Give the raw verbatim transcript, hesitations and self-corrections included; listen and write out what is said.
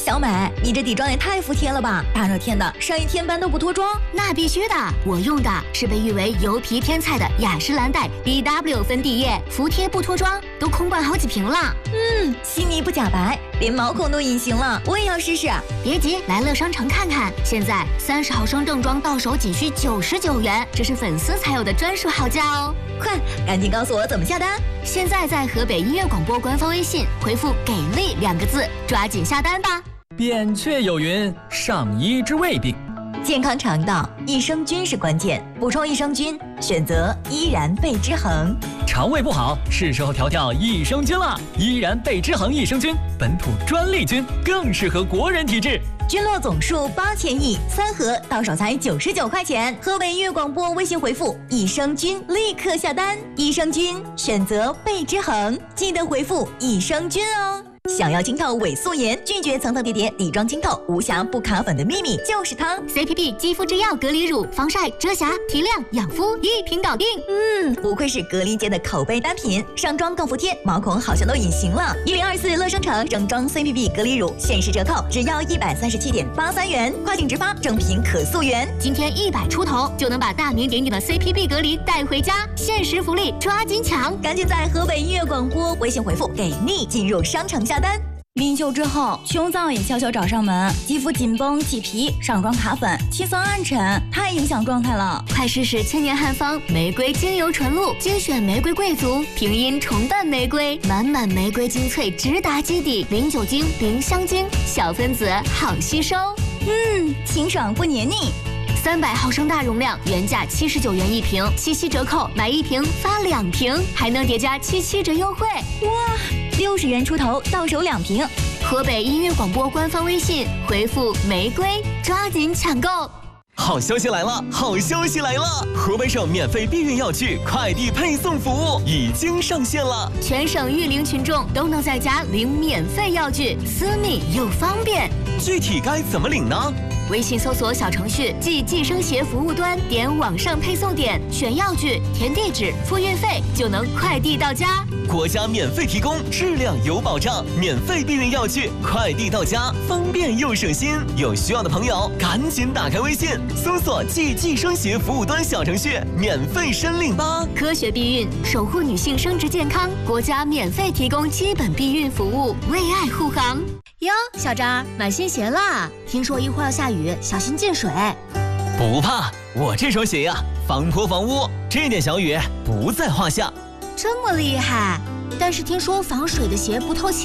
小美，你这底妆也太服帖了吧！大热天的，上一天班都不脱妆？ 那必须的，我用的是被誉为油皮天菜的雅诗兰黛 B W 粉底液，服帖不脱妆，都空灌好几瓶了。 嗯，细腻不假白，连毛孔都隐形了，我也要试试。 别急，来乐商城看看，现在三十毫升正装到手仅需九十九元，这是粉丝才有的专属好价哦！ 快，赶紧告诉我怎么下单！ 现在在河北音乐广播官方微信回复“给力”两个字，抓紧下单吧。 扁鹊有云：上医治未病。 健康肠道，益生菌是关键，补充益生菌，选择依然贝之恒。 肠胃不好，是时候调调益生菌了。依然贝之恒益生菌，本土专利菌，更适合国人体质。 菌落总数八千亿，三盒到手才九十九块钱。河北音乐广播微信回复“益生菌”，立刻下单。益生菌选择贝之恒，记得回复“益生菌”哦。想要清透伪素颜，拒绝层层叠叠底妆清透，无瑕不卡粉的秘密就是它 C P B 肌肤之钥隔离乳，防晒、遮瑕、提亮、养肤一瓶搞定。 嗯，不愧是隔离界的口碑单品，上妆更服帖，毛孔好像都隐形了。一零二四乐商城整装 C P B 隔离乳限时折扣，只要一百三十七点八三元，跨境直发，正品可溯源。 今天一百出头就能把大名鼎鼎的 C P B 隔离带回家，限时福利，抓紧抢！ 赶紧在河北音乐广播微信回复“给力”进入商城下单。临秀之后，胸燥也悄悄找上门，肌肤紧绷起皮，上妆卡粉，气色暗沉，太影响状态了。 快试试千年汉方玫瑰精油纯露，精选玫瑰贵族，平阴重瓣玫瑰，满满玫瑰精粹直达基底，零酒精、零香精，小分子好吸收。 嗯，清爽不黏腻。 三百毫升大容量，原价七十九元一瓶，七夕折扣买一瓶发两瓶，还能叠加七七折优惠。 哇，六十元出头到手两瓶。 河北音乐广播官方微信回复玫瑰，抓紧抢购。 好消息来了！好消息来了！河北省免费避孕药具快递配送服务已经上线了， 全省育龄群众都能在家领免费药具，私密又方便。 具体该怎么领呢？ 微信搜索小程序即计生协服务端，点网上配送点，选药具，填地址，付运费，就能快递到家。 国家免费提供，质量有保障，免费避孕药具快递到家，方便又省心。有需要的朋友赶紧打开微信，搜索即计生协服务端小程序，免费申领吧。 科学避孕，守护女性生殖健康，国家免费提供基本避孕服务，为爱护航。哟，小张买新鞋啦！听说一会儿要下雨，小心进水。 不怕，我这双鞋呀、啊，防泼防污，这点小雨不在话下。 这么厉害？但是听说防水的鞋不透气。